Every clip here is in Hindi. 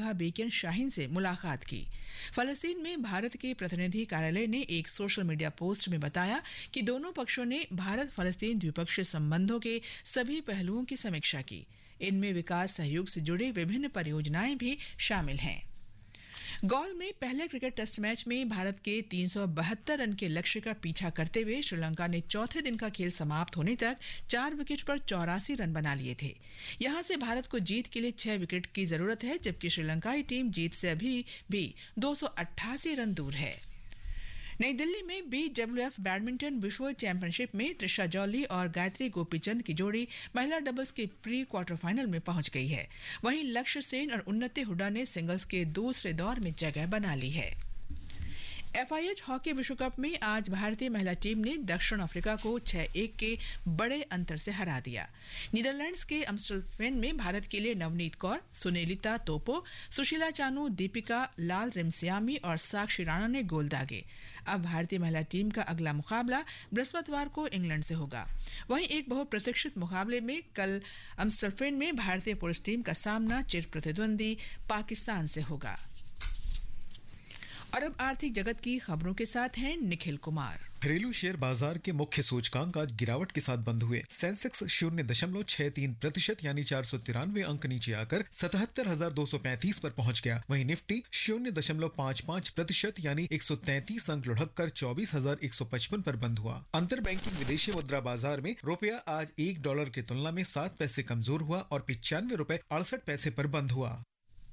शाह बेकिन शाहीन से मुलाकात की। फलस्तीन में भारत के प्रतिनिधि कार्यालय ने एक सोशल मीडिया पोस्ट में बताया कि दोनों पक्षों ने भारत फलस्तीन द्विपक्षीय संबंधों के सभी पहलुओं की समीक्षा की। इनमें विकास सहयोग से जुड़ी विभिन्न परियोजनाएं भी शामिल हैं। गॉल में पहले क्रिकेट टेस्ट मैच में भारत के 372 रन के लक्ष्य का पीछा करते हुए श्रीलंका ने चौथे दिन का खेल समाप्त होने तक 4 विकेट पर 84 रन बना लिए थे। यहां से भारत को जीत के लिए 6 विकेट की जरूरत है, जबकि श्रीलंकाई टीम जीत से अभी भी 288 रन दूर है। नई दिल्ली में BWF बैडमिंटन विश्व चैंपियनशिप में त्रिशा जॉली और गायत्री गोपीचंद की जोड़ी महिला डबल्स के प्री क्वार्टर फाइनल में पहुंच गई है। वहीं लक्ष्य सेन और उन्नति हुड्डा ने सिंगल्स के दूसरे दौर में जगह बना ली है। FIH हॉकी विश्व कप में आज भारतीय महिला टीम ने दक्षिण अफ्रीका को 6-1 के बड़े अंतर से हरा दिया। नीदरलैंड्स के एम्स्टलवेन में भारत के लिए नवनीत कौर, सुनीलिता तोपो, सुशीला चानू, दीपिका लाल रिमसियामी और साक्षी राणा ने गोल दागे। अब भारतीय महिला टीम का अगला मुकाबला बृहस्पतिवार को इंग्लैंड से होगा। वहीं एक बहुप्रतीक्षित मुकाबले में कल एम्स्टलवेन में भारतीय पुरुष टीम का सामना चिर प्रतिद्वंदी पाकिस्तान से होगा। और अब आर्थिक जगत की खबरों के साथ हैं निखिल कुमार। घरेलू शेयर बाजार के मुख्य सूचकांक आज गिरावट के साथ बंद हुए। सेंसेक्स 0.63% यानी 493 अंक नीचे आकर 77,235 पर पहुंच गया। वहीं निफ्टी 0.55% यानी 133 अंक लुढ़क कर 24,155 पर बंद हुआ। अंतर बैंकिंग विदेशी मुद्रा बाजार में रुपया आज $1 की तुलना में 7 पैसे कमजोर हुआ और ₹95.68 पर बंद हुआ।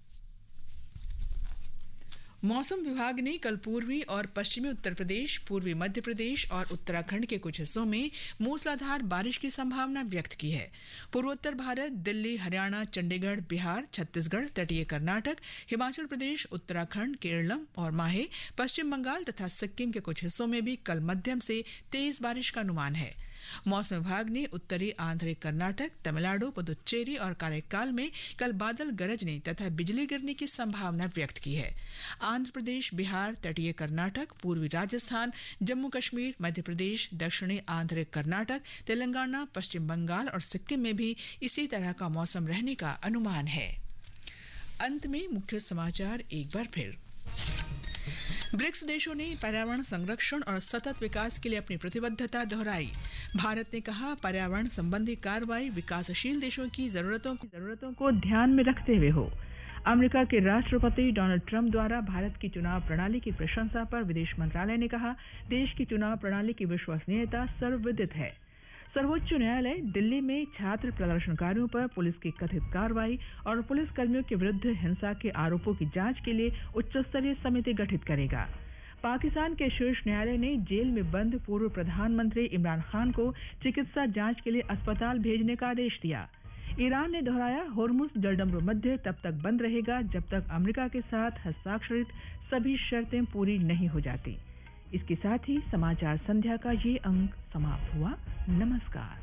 मौसम विभाग ने कल पूर्वी और पश्चिमी उत्तर प्रदेश, पूर्वी मध्य प्रदेश और उत्तराखंड के कुछ हिस्सों में मूसलाधार बारिश की संभावना व्यक्त की है। पूर्वोत्तर भारत, दिल्ली, हरियाणा, चंडीगढ़, बिहार, छत्तीसगढ़, तटीय कर्नाटक, हिमाचल प्रदेश, उत्तराखंड, केरलम और माहे, पश्चिम बंगाल तथा सिक्किम के कुछ हिस्सों में भी कल मध्यम से तेज बारिश का अनुमान है। मौसम विभाग ने उत्तरी आंध्र कर्नाटक, तमिलनाडु, पुदुच्चेरी और काराकाल में कल बादल गरजने तथा बिजली गिरने की संभावना व्यक्त की है। आंध्र प्रदेश, बिहार, तटीय कर्नाटक, पूर्वी राजस्थान, जम्मू कश्मीर, मध्य प्रदेश, दक्षिणी आंध्र कर्नाटक, तेलंगाना, पश्चिम बंगाल और सिक्किम में भी इसी तरह का मौसम रहने का अनुमान है। अंत में मुख्य समाचार एक बार फिर। ब्रिक्स देशों ने पर्यावरण संरक्षण और सतत विकास के लिए अपनी प्रतिबद्धता दोहराई। भारत ने कहा, पर्यावरण संबंधी कार्रवाई विकासशील देशों की जरूरतों को ध्यान में रखते हुए हो। अमेरिका के राष्ट्रपति डोनाल्ड ट्रंप द्वारा भारत की चुनाव प्रणाली की प्रशंसा पर विदेश मंत्रालय ने कहा, देश की चुनाव प्रणाली की विश्वसनीयता सर्वविदित है। सर्वोच्च न्यायालय दिल्ली में छात्र प्रदर्शनकारियों पर पुलिस की कथित कार्रवाई और पुलिस कर्मियों के विरुद्ध हिंसा के आरोपों की जांच के लिए उच्च स्तरीय समिति गठित करेगा। पाकिस्तान के शीर्ष न्यायालय ने जेल में बंद पूर्व प्रधानमंत्री इमरान खान को चिकित्सा जांच के लिए अस्पताल भेजने का आदेश दिया। ईरान ने दोहराया, होर्मुज जलडंबरू मध्य तब तक बंद रहेगा जब तक अमेरिका के साथ हस्ताक्षरित सभी शर्तें पूरी नहीं हो जाती। इसके साथ ही समाचार संध्या का ये अंक समाप्त हुआ। नमस्कार।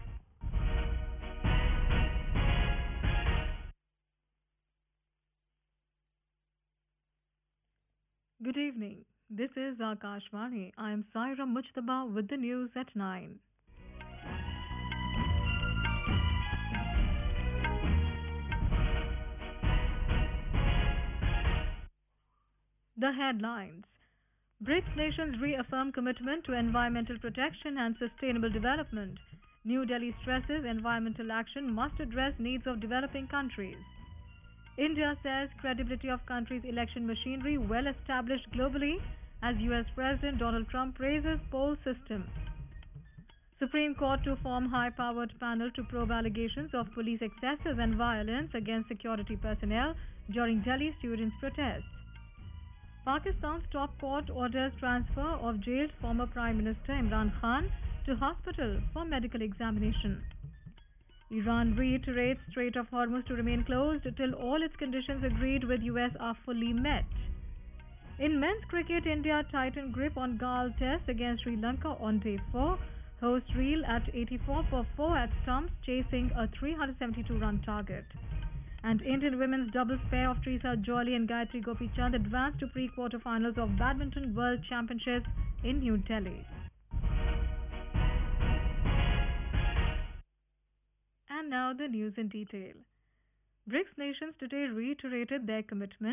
Good evening. This is Akashvani. I am Saira Mujtaba with the news at 9. The headlines. BRICS nations reaffirm commitment to environmental protection and sustainable development. New Delhi stresses environmental action must address needs of developing countries. India says credibility of country's election machinery well established globally as US President Donald Trump praises poll system. Supreme Court to form high-powered panel to probe allegations of police excesses and violence against security personnel during Delhi students' protests. Pakistan's top court orders transfer of jailed former Prime Minister Imran Khan to hospital for medical examination. Iran reiterates Strait of Hormuz to remain closed till all its conditions agreed with US are fully met. In men's cricket, India tightened grip on Gall Test against Sri Lanka on day 4. Host reel at 84 for 4 at stumps, chasing a 372-run target. And Indian women's doubles pair of Teresa Jolly and Gayatri Gopichand advanced to pre-quarterfinals of Badminton World Championships in New Delhi. And now the news in detail. BRICS nations today reiterated their commitment